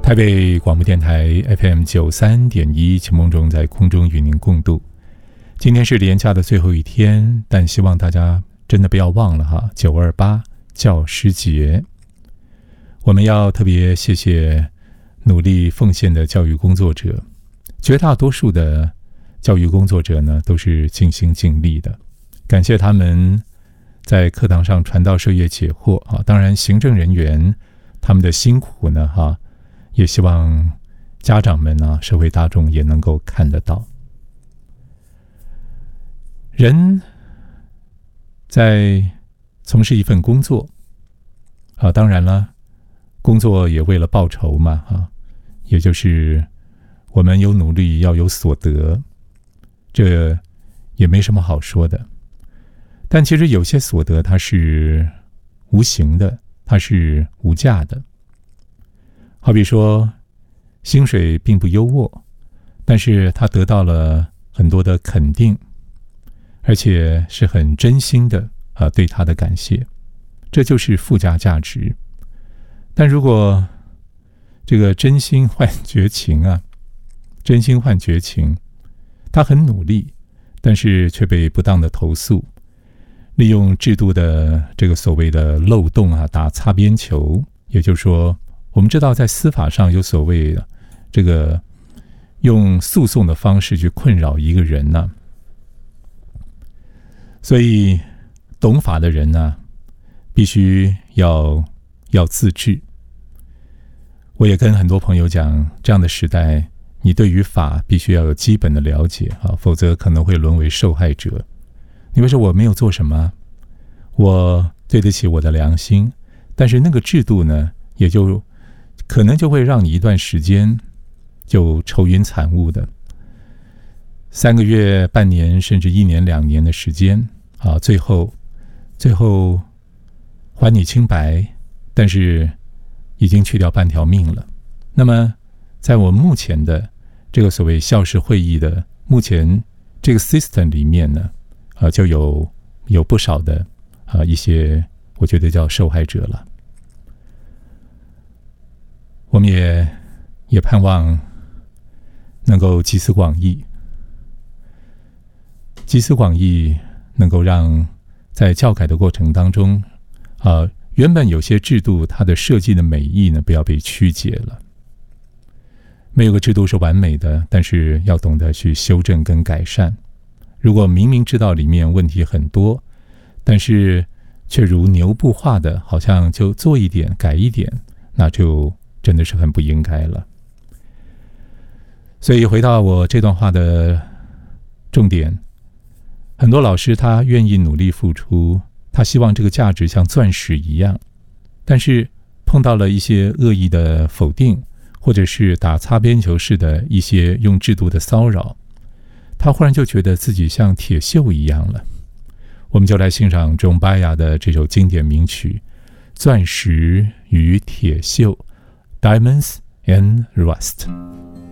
台北广播电台 FM93.1，秦梦中在空中与您共度。今天是连假的最后一天，但希望大家真的不要忘了哈，928教师节。我们要特别谢谢努力奉献的教育工作者，绝大多数的教育工作者呢都是尽心尽力的，感谢他们在课堂上传道授业解惑啊。当然行政人员他们的辛苦呢也希望家长们社会大众也能够看得到。人在从事一份工作当然了，工作也为了报酬嘛也就是我们有努力要有所得，这也没什么好说的。但其实有些所得它是无形的，它是无价的。好比说薪水并不优渥，但是他得到了很多的肯定，而且是很真心的对他的感谢，这就是附加价值。但如果这个真心换绝情真心换绝情，他很努力，但是却被不当的投诉，利用制度的这个所谓的漏洞打擦边球。也就是说，我们知道在司法上有所谓的这个用诉讼的方式去困扰一个人所以懂法的人必须要自治。我也跟很多朋友讲，这样的时代你对于法必须要有基本的了解否则可能会沦为受害者。你会说我没有做什么，我对得起我的良心，但是那个制度呢也就可能就会让你一段时间就愁云惨雾的，3个月、半年甚至1年、2年的时间最后还你清白，但是已经去掉半条命了。那么在我们目前的这个所谓校事会议的目前这个 system 里面呢就有不少的一些我觉得叫受害者了。我们也盼望能够集思广益，能够让在教改的过程当中原本有些制度它的设计的美意呢不要被曲解了。没有个制度是完美的，但是要懂得去修正跟改善。如果明明知道里面问题很多，但是却如牛不化的好像就做一点改一点，那就真的是很不应该了。所以回到我这段话的重点，很多老师他愿意努力付出，他希望这个价值像钻石一样，但是碰到了一些恶意的否定，或者是打擦边球式的一些用制度的骚扰，他忽然就觉得自己像铁锈一样了。我们就来欣赏John Baez的这首经典名曲《钻石与铁锈》 Diamonds and Rust。